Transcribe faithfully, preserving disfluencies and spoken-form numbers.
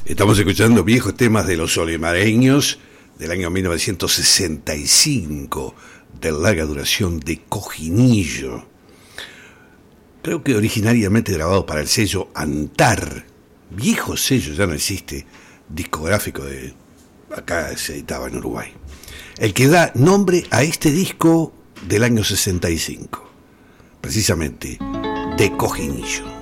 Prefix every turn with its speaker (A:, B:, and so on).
A: Estamos escuchando viejos temas de los olimareños del año mil novecientos sesenta y cinco, de larga duración, de Cojinillo. Creo que originariamente grabado para el sello Antar, viejo sello, ya no existe, discográfico de acá, se editaba en Uruguay. El que da nombre a este disco del año sesenta y cinco, precisamente, de Cojinillo.